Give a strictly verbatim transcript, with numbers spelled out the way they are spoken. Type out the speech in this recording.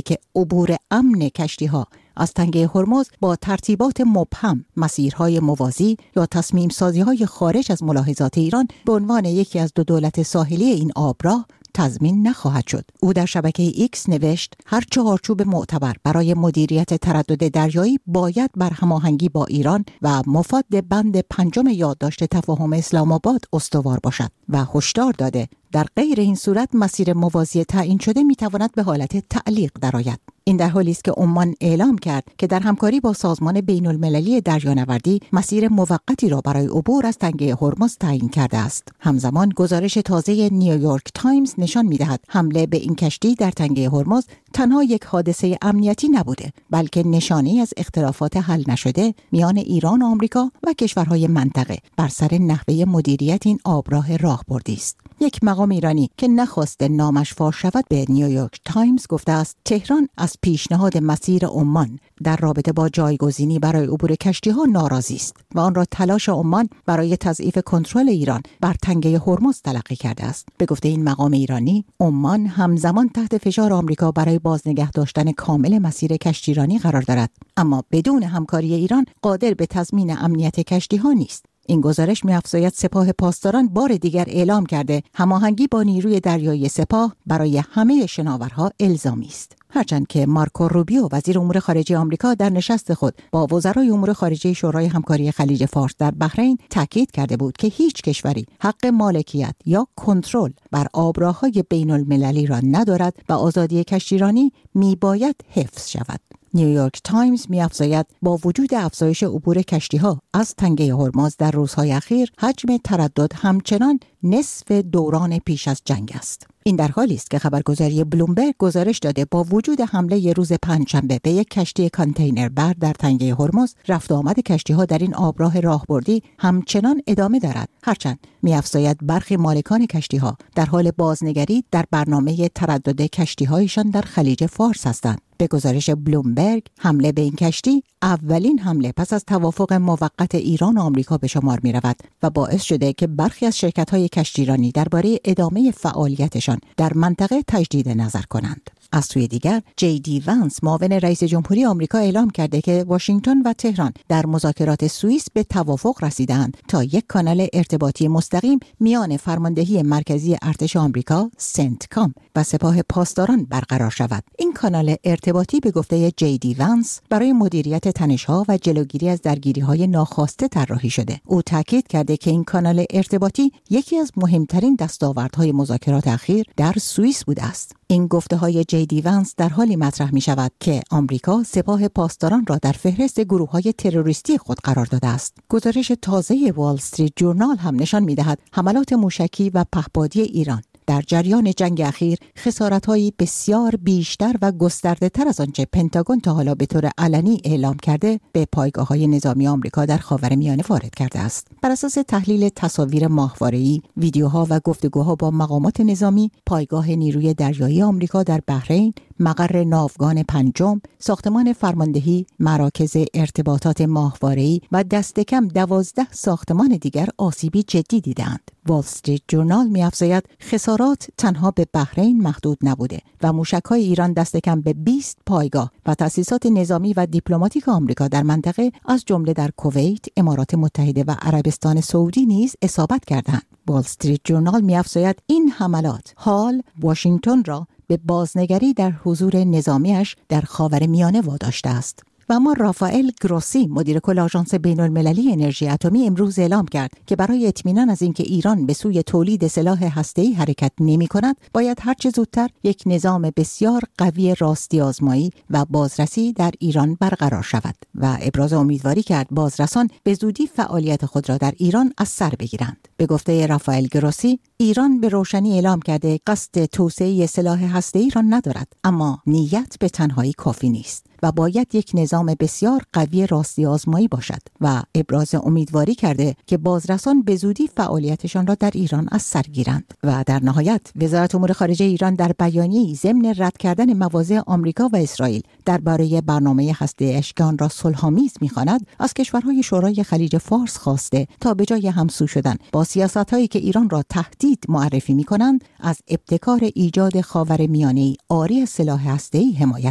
کرده که عبور امن کشتی‌ها از تنگه هرمز با ترتیبات مبهم، مسیرهای موازی یا تصمیم سازی‌های خارج از ملاحظات ایران به عنوان یکی از دو دولت ساحلی این آبراه تضمین نخواهد شد. او در شبکه ایکس نوشت هر چهارچوب معتبر برای مدیریت تردد دریایی باید بر هماهنگی با ایران و مفاد بند پنجم یادداشت تفاهم اسلام آباد استوار باشد و هشدار داده در غیر این صورت مسیر موازی تعیین شده میتواند به حالت تعلیق درآید. این در حالی است که عمان اعلام کرد که در همکاری با سازمان بین المللی دریانوردی مسیر موقتی را برای عبور از تنگه هرمز تعیین کرده است. همزمان گزارش تازه نیویورک تایمز نشان می‌دهد حمله به این کشتی در تنگه هرمز تنها یک حادثه امنیتی نبوده، بلکه نشانه‌ای از اختلافات حل نشده میان ایران و آمریکا و کشورهای منطقه بر سر نحوه مدیریت این آبراه راهبردی است. یک مقام ایرانی که نخواسته نامش فاش شود به نیویورک تایمز گفته است تهران از پیشنهاد مسیر عمان در رابطه با جایگزینی برای عبور کشتی‌ها ناراضی است و آن را تلاش عمان برای تضعیف کنترل ایران بر تنگه هرمز تلقی کرده است. به گفته این مقام ایرانی، عمان همزمان تحت فشار آمریکا برای بازنگه داشتن کامل مسیر کشتیرانی قرار دارد، اما بدون همکاری ایران قادر به تضمین امنیت کشتی‌ها نیست. این گزارش می‌افزاید سپاه پاسداران بار دیگر اعلام کرده هماهنگی با نیروی دریایی سپاه برای همه شناورها الزامی است. هرچند که مارکو روبیو وزیر امور خارجه آمریکا در نشست خود با وزرای امور خارجه شورای همکاری خلیج فارس در بحرین تاکید کرده بود که هیچ کشوری حق مالکیت یا کنترل بر آبراه‌های بین المللی را ندارد و آزادی کشتیرانی میباید حفظ شود. نیویورک تایمز می‌افزاید با وجود افزایش عبور کشتی‌ها از تنگه هرمز در روزهای اخیر حجم تردد همچنان نصف دوران پیش از جنگ است. این در حالی است که خبرگزاری بلومبرگ گزارش داده با وجود حمله ی روز پنجشنبه به یک کشتی کانتینر بر در تنگه هرمز، رفت و آمد کشتی‌ها در این آبراه راهبردی همچنان ادامه دارد. هرچند می‌افزاید برخی مالکان کشتی‌ها در حال بازنگری در برنامه تردد کشتی‌هایشان در خلیج فارس هستند. به گزارش بلومبرگ، حمله به این کشتی اولین حمله پس از توافق موقت ایران و آمریکا به شمار می رود و باعث شده که برخی از شرکت‌های کشتیرانی درباره ادامه فعالیتشان در منطقه تجدید نظر کنند. از سوی دیگر، جی دی وانس معاون رئیس جمهوری آمریکا اعلام کرده که واشنگتن و تهران در مذاکرات سوئیس به توافق رسیدند تا یک کانال ارتباطی مستقیم میان فرماندهی مرکزی ارتش آمریکا سنتکام و سپاه پاسداران برقرار شود. این کانال ارتباطی به گفته جی دی وانس برای مدیریت تنش‌ها و جلوگیری از درگیری‌های ناخواسته طراحی شده. او تاکید کرده که این کانال ارتباطی یکی از مهمترین دستاوردهای مذاکرات اخیر در سوئیس بوده است. این گفته‌های جی دی وانس در حالی مطرح می شود که آمریکا سپاه پاسداران را در فهرست گروه‌های تروریستی خود قرار داده است. گزارش تازه وال استریت جورنال هم نشان می دهد حملات موشکی و پهپادی ایران در جریان جنگ اخیر خسارت‌های بسیار بیشتر و گسترده‌تر از آنچه پنتاگون تا حالا به طور علنی اعلام کرده به پایگاه‌های نظامی آمریکا در خاورمیانه وارد کرده است. بر اساس تحلیل تصاویر ماهواره‌ای، ویدیوها و گفتگوها با مقامات نظامی، پایگاه نیروی دریایی آمریکا در بحرین، مقر ناوگان پنجم، ساختمان فرماندهی، مراکز ارتباطات ماهواره‌ای و دست کم دوازده ساختمان دیگر آسیبی جدی دیدند. وال استریت جورنال می‌افزاید خسارات تنها به بحرین محدود نبوده و موشک‌های ایران دست کم به بیست پایگاه و تأسیسات نظامی و دیپلماتیک آمریکا در منطقه از جمله در کویت، امارات متحده و عربستان سعودی نیز اصابت کردند. وال استریت جورنال می‌افزاید این حملات حال واشنگتن را به بازنگری در حضور نظامیش در خاورمیانه واداشته است. و اما رافائل گروسی مدیر کل آژانس بین‌المللی انرژی اتمی امروز اعلام کرد که برای اطمینان از اینکه ایران به سوی تولید سلاح هسته‌ای حرکت نمی‌کند، باید هر چه زودتر یک نظام بسیار قوی راستی آزمایی و بازرسی در ایران برقرار شود و ابراز امیدواری کرد بازرسان به زودی فعالیت خود را در ایران از سر بگیرند. به گفته رافائل گروسی، ایران به روشنی اعلام کرده قصد توسعه سلاح هسته‌ای را ندارد، اما نیت به تنهایی کافی نیست و باید یک نظام بسیار قوی راستی آزمایی باشد و ابراز امیدواری کرده که بازرسان به زودی فعالیتشان را در ایران از سر گیرند. و در نهایت وزارت امور خارجه ایران در بیانیه‌ای ضمن رد کردن مواضع آمریکا و اسرائیل درباره برنامه هسته‌ایش که آن را صلح‌آمیز می‌خواند، از کشورهای شورای خلیج فارس خواسته تا به جای همسو شدن با سیاست‌هایی که ایران را تهدید معرفی می‌کنند، از ابتکار ایجاد خاورمیانه‌ای عاری از سلاح هسته‌ای حمایت